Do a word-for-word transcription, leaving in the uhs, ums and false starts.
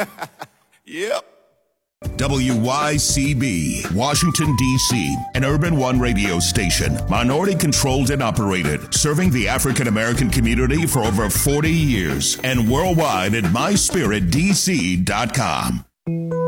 Yep. W Y C B, Washington, D C, an Urban One radio station, minority-controlled and operated, serving the African-American community for over forty years, and worldwide at my spirit d c dot com.